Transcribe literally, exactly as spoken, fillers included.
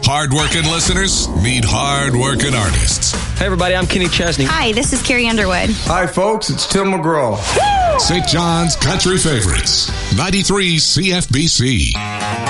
Hard-working listeners meet hard-working artists. Hey, everybody, I'm Kenny Chesney. Hi, this is Carrie Underwood. Hi, folks, it's Tim McGraw. Saint John's Country Favorites, ninety-three C F B C.